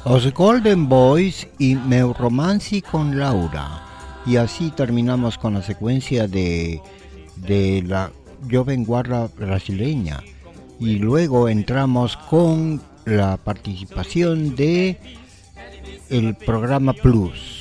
Los Golden Boys y Meu Romanci con Laura. Y así terminamos con la secuencia de la Jovem Guarda brasileña. Y luego entramos con la participación de el programa Plus.